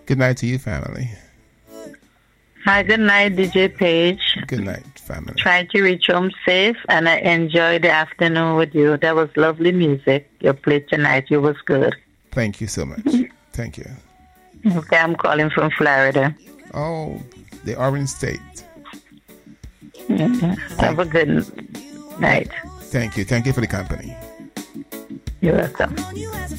Good night to you, family. Hi, good night, DJ Page. Good night, family. Trying to reach home safe, and I enjoyed the afternoon with you. That was lovely music you played tonight. You was good. Thank you so much. Thank you. Okay, I'm calling from Florida. Oh, the Orange State. Have a good night. Thank you. Thank you for the company. You're welcome.